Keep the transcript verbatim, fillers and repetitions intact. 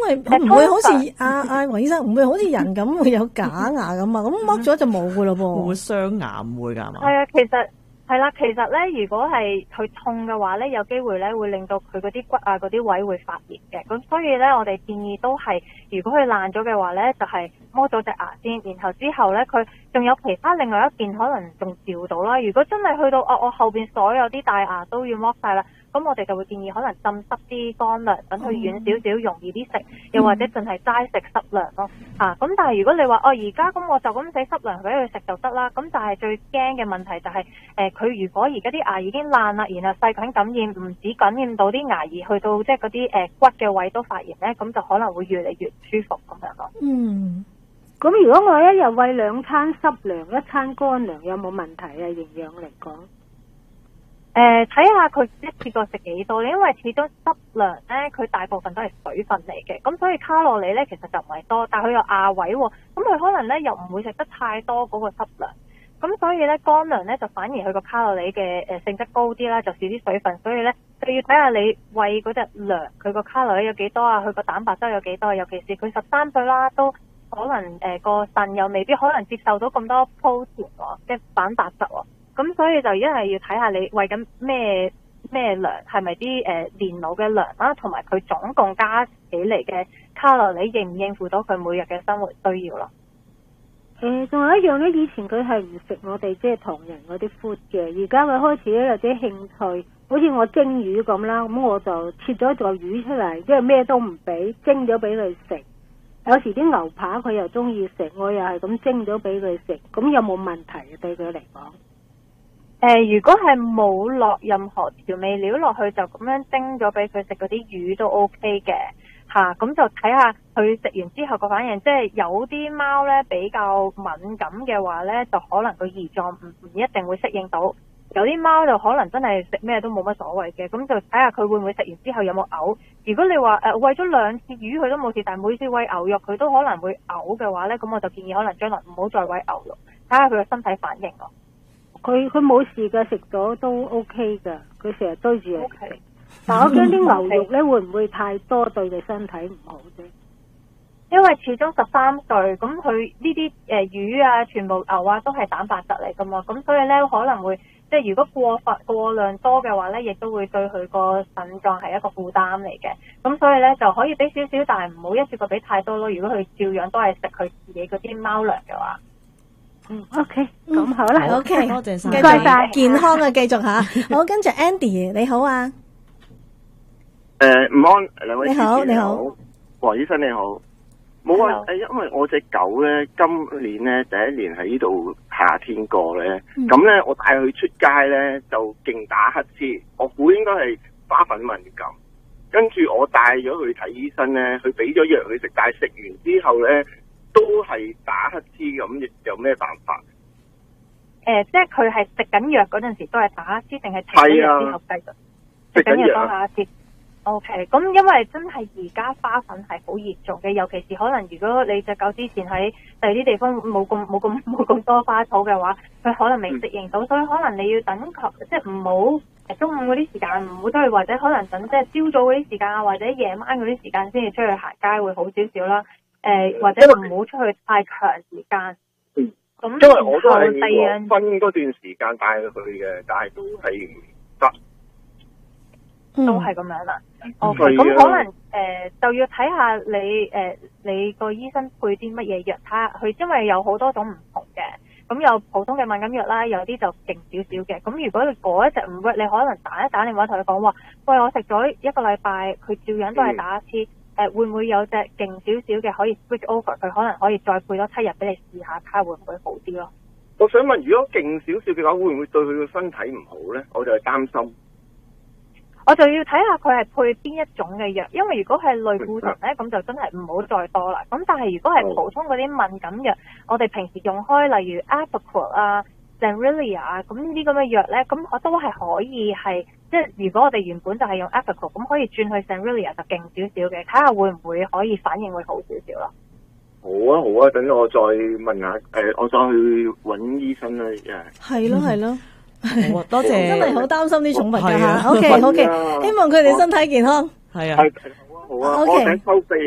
為唔會好似阿阿黃醫生唔會好似人咁會有假牙咁啊，咁剝咗就冇噶咯噃。 會唔會傷牙？唔會㗎嘛？ 係啊，其實係啦，其實咧，如果係佢痛嘅話咧，有機會咧會令到佢嗰啲骨啊嗰啲位會發炎嘅。咁所以咧，我哋建議都係，如果佢爛咗嘅話咧，就係剝咗隻牙先，然後之後咧佢仲有其他另外一邊可能仲照到啦。如果真係去到哦，我後邊所有啲大牙都要剝晒啦。咁我哋就會建議可能浸濕啲乾糧，等佢軟少少，容易啲食，又或者淨係齋食濕糧咯。嚇、嗯，咁、啊、但係如果你話哦，而家咁我就咁死濕糧俾佢食就得啦。咁但係最驚嘅問題就係、是、誒，佢、呃、如果而家啲牙已經爛啦，然後細菌感染，唔止感染到啲牙，而去到即係嗰啲誒骨嘅位都發炎咧，咁就可能會越嚟越唔舒服咁樣咯。 嗯， 咁如果我一日餵兩餐濕糧，一餐乾糧，有冇問題啊？營養嚟講？ 誒，睇下佢一次過食幾多咧，因為始終濕糧咧，佢大部分都係水分嚟嘅，咁所以卡路里咧其實就唔係多，但係佢有亞位喎，咁佢可能咧又唔會食得太多嗰個濕糧，咁所以咧乾糧咧就反而佢個卡路里嘅誒性質高啲啦，就少啲水分，所以咧就要睇下你餵嗰隻糧佢個卡路里有幾多啊，佢個蛋白質有幾多，尤其是佢十三歲啦，都可能誒個腎又未必可能接受到咁多 protein 喎，即係蛋白質喎。咁所以就一係要睇下你餵緊咩咩糧，係咪啲誒年老嘅糧啦，同埋佢總共加起嚟嘅卡路里應唔應付到佢每日嘅生活需要咯。 誒，仲有一樣咧，以前佢係唔食我哋即係唐人嗰啲 food 嘅，而家佢開始咧有啲興趣，好似我蒸魚咁啦，咁我就切咗條魚出嚟，即係咩都唔俾，蒸咗俾佢食。有時啲牛扒佢又中意食，我又係咁蒸咗俾佢食，咁有冇問題啊？對佢嚟講？ 誒、呃，如果係冇落任何調味料落去，就咁樣蒸咗俾佢食嗰啲魚都 OK 嘅吓，咁、啊、就睇下佢食完之後個反應。即係有啲貓咧比較敏感嘅話咧，就可能個胰臟唔唔一定會適應到。有啲貓就可能真係食咩都冇乜所謂嘅，咁就睇下佢會唔會食完之後有冇嘔。如果你話誒餵咗兩次魚佢都冇事，但係每次餵牛肉佢都可能會嘔嘅話咧，咁我就建議可能將來唔好再餵牛肉，睇下佢個身體反應咯。 佢佢冇事嘅，食咗都 OK 噶，佢成日追住嚟食。 Okay. 但我驚啲牛肉咧會唔會太多對佢身體唔好啫？ 因為始終十三歲，咁佢呢啲誒魚啊，全部牛啊都係蛋白質嚟噶嘛，咁所以咧可能會即係如果過份過量多嘅話咧，亦都會對佢個腎臟係一個負擔嚟嘅。咁所以咧就可以俾少少，但係唔好一次過俾太多咯。如果佢照樣都係食佢自己嗰啲貓糧嘅話。 嗯 ，OK，咁好啦 ，OK， 多謝晒， 唔該晒，健康啊，繼續吓。好，跟住 Andy，你好啊。 誒，午安，兩位你好，你好， 黃醫生你好。冇啊，誒，因為我隻狗咧，今年咧第一年喺呢度夏天過咧，咁咧、嗯、我帶佢出街咧就勁打乞嗤，我估應該係花粉敏感。跟住我帶咗佢睇醫生咧，佢俾咗藥佢食，但係食完之後咧。都係打乞嗤咁，有咩辦法？ 誒、呃，即係佢係食緊藥嗰陣時都係打乞嗤，定係停咗藥之後繼續食緊藥當打乞嗤 ？O K，咁因為真係而家花粉係好嚴重嘅，尤其是可能如果你隻狗之前喺第二啲地方冇咁冇咁冇咁多花草嘅話，佢可能未適應到，嗯、所以可能你要等佢，即係唔好中午嗰啲時間唔好出去，或者可能等即係朝早嗰啲時間啊，或者夜晚嗰啲時間先至出去行街會好少少啦。誒、呃，或者唔好出去太長時間。 嗯， 咁因為我都係第二黃昏嗰段時間帶佢去嘅，但係都係唔得， 都係咁樣啦。O K，咁可能誒、呃、就要睇下你誒、呃、你個醫生配啲乜嘢藥，睇下佢，因為有好多種唔同嘅。咁有普通嘅敏感藥啦，有啲就勁少少嘅。咁如果你嗰一隻唔 work，你可能打一打電話同佢講話，喂，我食咗一個禮拜，佢照樣都係打乞嗤。嗯誒、呃，會唔會有隻勁少少嘅可以 switch over？佢可能可以再配多七日俾你試下，睇下會唔會好啲咯？ 我想問，如果勁少少嘅話，會唔會對佢個身體唔好咧？我就係擔心。 我就要睇下佢係配邊一種嘅藥，因為如果係類固醇咧，咁就真係唔好再多啦。咁但係如果係普通嗰啲敏感藥，我哋平時用開，例如 Apoquel 啊、Zenrelia 啊，咁呢啲咁嘅藥咧，咁我都係可以係。即係如果我哋原本就係用 Apoquel， 咁可以轉去 Zenrelia 就勁少少嘅，睇下會唔會可以反應會好少少咯。 好啊好啊，等我再問下，誒、呃，我再去揾醫生啦。 係咯係咯， 好啊，多謝。 真係好擔心啲寵物㗎嚇。 啊、 OK OK，希望佢哋身體健康。 係啊， 係好啊好啊，我請收費。